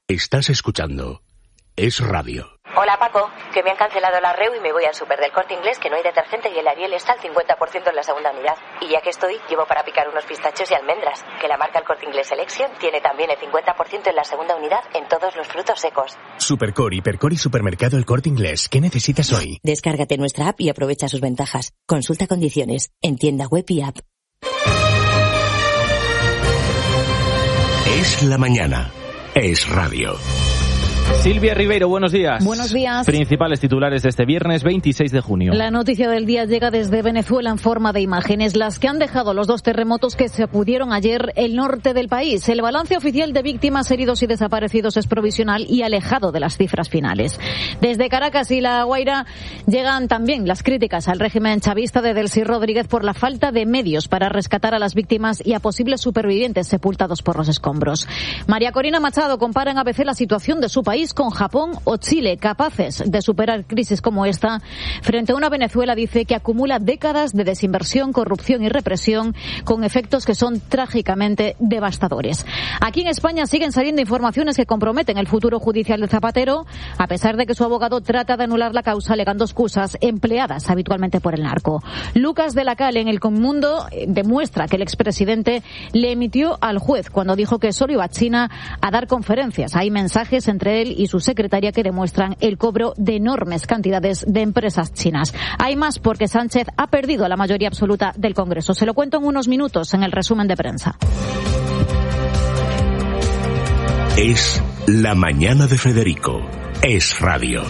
Estás escuchando Es Radio. Hola Paco, que me han cancelado la REU y me voy al súper del Corte Inglés, que no hay detergente y el Ariel está al 50% en la segunda unidad. Y ya que estoy, llevo para picar unos pistachos y almendras, que la marca El Corte Inglés Selection tiene también el 50% en la segunda unidad en todos los frutos secos. Supercor, Hipercor y Supermercado El Corte Inglés. ¿Qué necesitas hoy? Descárgate nuestra app y aprovecha sus ventajas. Consulta condiciones en tienda web y app. Es la mañana. Es Radio. Silvia Ribeiro, buenos días. Buenos días. Principales titulares de este viernes 26 de junio. La noticia del día llega desde Venezuela en forma de imágenes, las que han dejado los dos terremotos que sacudieron ayer el norte del país. El balance oficial de víctimas, heridos y desaparecidos es provisional y alejado de las cifras finales. Desde Caracas y La Guaira llegan también las críticas al régimen chavista de Delcy Rodríguez por la falta de medios para rescatar a las víctimas y a posibles supervivientes sepultados por los escombros. María Corina Machado compara en ABC la situación de su país con Japón o Chile, capaces de superar crisis como esta, frente a una Venezuela, dice, que acumula décadas de desinversión, corrupción y represión, con efectos que son trágicamente devastadores. Aquí en España siguen saliendo informaciones que comprometen el futuro judicial de Zapatero, a pesar de que su abogado trata de anular la causa alegando excusas empleadas habitualmente por el narco. Lucas de la Calle en El Mundo demuestra que el expresidente le emitió al juez cuando dijo que solo iba a China a dar conferencias. Hay mensajes entre él y su secretaria que demuestran el cobro de enormes cantidades de empresas chinas. Hay más porque Sánchez ha perdido la mayoría absoluta del Congreso. Se lo cuento en unos minutos en el resumen de prensa. Es la mañana de Federico. Es Radio.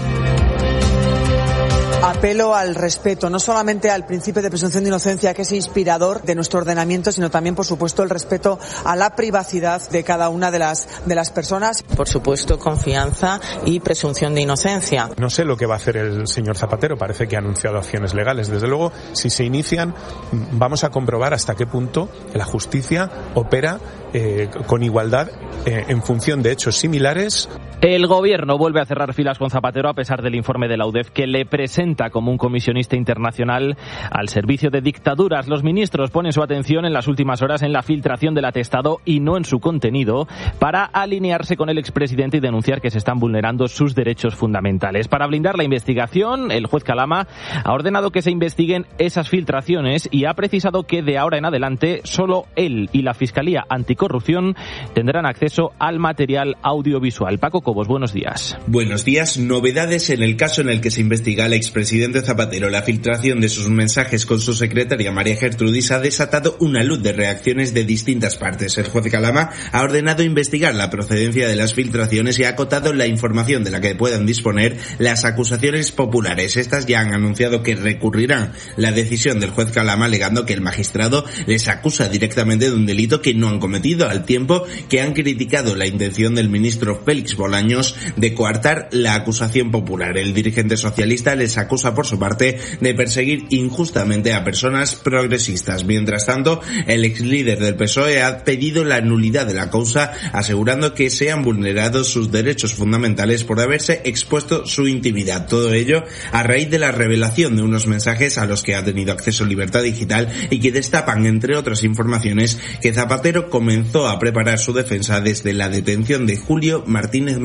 Apelo al respeto, no solamente al principio de presunción de inocencia, que es inspirador de nuestro ordenamiento, sino también, por supuesto, el respeto a la privacidad de cada una de las personas. Por supuesto, confianza y presunción de inocencia. No sé lo que va a hacer el señor Zapatero, parece que ha anunciado acciones legales. Desde luego, si se inician, vamos a comprobar hasta qué punto la justicia opera con igualdad en función de hechos similares. El gobierno vuelve a cerrar filas con Zapatero a pesar del informe de la UDEF que le presenta como un comisionista internacional al servicio de dictaduras. Los ministros ponen su atención en las últimas horas en la filtración del atestado y no en su contenido, para alinearse con el expresidente y denunciar que se están vulnerando sus derechos fundamentales. Para blindar la investigación, el juez Calama ha ordenado que se investiguen esas filtraciones y ha precisado que de ahora en adelante solo él y la Fiscalía Anticorrupción tendrán acceso al material audiovisual. Paco Cobos, buenos días. Buenos días. Novedades en el caso en el que se investiga al expresidente Zapatero. La filtración de sus mensajes con su secretaria María Gertrudis ha desatado una luz de reacciones de distintas partes. El juez Calama ha ordenado investigar la procedencia de las filtraciones y ha acotado la información de la que puedan disponer las acusaciones populares. Estas ya han anunciado que recurrirán la decisión del juez Calama, alegando que el magistrado les acusa directamente de un delito que no han cometido, al tiempo que han criticado la intención del ministro Félix Bolaños de coartar la acusación popular. El dirigente socialista les acusa por su parte de perseguir injustamente a personas progresistas. Mientras tanto, el ex líder del PSOE ha pedido la nulidad de la causa, asegurando que se han vulnerado sus derechos fundamentales por haberse expuesto su intimidad. Todo ello a raíz de la revelación de unos mensajes a los que ha tenido acceso Libertad Digital y que destapan, entre otras informaciones, que Zapatero comenzó a preparar su defensa desde la detención de Julio Martínez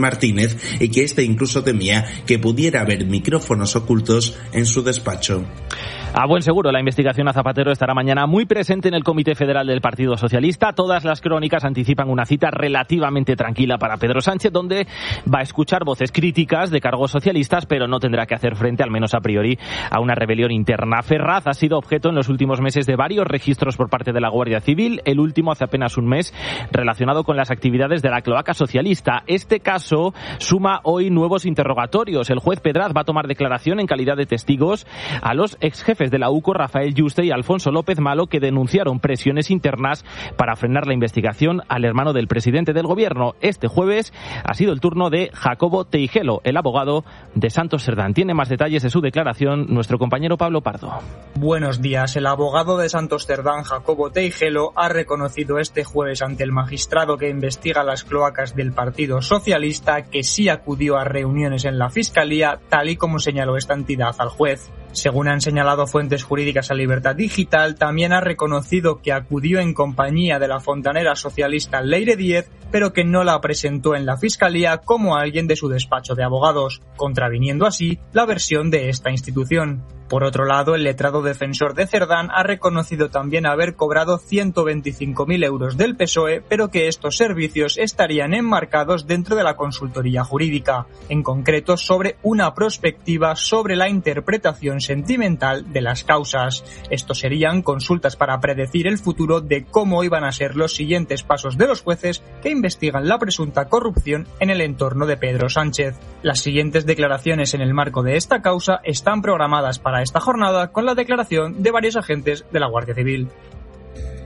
y que este incluso temía que pudiera haber micrófonos ocultos en su despacho. A buen seguro, la investigación a Zapatero estará mañana muy presente en el Comité Federal del Partido Socialista. Todas las crónicas anticipan una cita relativamente tranquila para Pedro Sánchez, donde va a escuchar voces críticas de cargos socialistas, pero no tendrá que hacer frente, al menos a priori, a una rebelión interna. Ferraz ha sido objeto en los últimos meses de varios registros por parte de la Guardia Civil, el último hace apenas un mes, relacionado con las actividades de la cloaca socialista. Este caso suma hoy nuevos interrogatorios. El juez Pedraz va a tomar declaración en calidad de testigos a los exjefes de la UCO, Rafael Yuste y Alfonso López Malo, que denunciaron presiones internas para frenar la investigación al hermano del presidente del gobierno. Este jueves ha sido el turno de Jacobo Teijelo, el abogado de Santos Cerdán. Tiene más detalles de su declaración nuestro compañero Pablo Pardo. Buenos días. El abogado de Santos Cerdán, Jacobo Teijelo, ha reconocido este jueves ante el magistrado que investiga las cloacas del Partido Socialista que sí acudió a reuniones en la Fiscalía, tal y como señaló esta entidad al juez. Según han señalado fuentes jurídicas a Libertad Digital, también ha reconocido que acudió en compañía de la fontanera socialista Leire Díez, pero que no la presentó en la Fiscalía como alguien de su despacho de abogados, contraviniendo así la versión de esta institución. Por otro lado, el letrado defensor de Cerdán ha reconocido también haber cobrado 125.000 euros del PSOE, pero que estos servicios estarían enmarcados dentro de la consultoría jurídica, en concreto sobre una prospectiva sobre la interpretación sentimental de las causas. Estos serían consultas para predecir el futuro de cómo iban a ser los siguientes pasos de los jueces que investigan la presunta corrupción en el entorno de Pedro Sánchez. Las siguientes declaraciones en el marco de esta causa están programadas para esta jornada con la declaración de varios agentes de la Guardia Civil.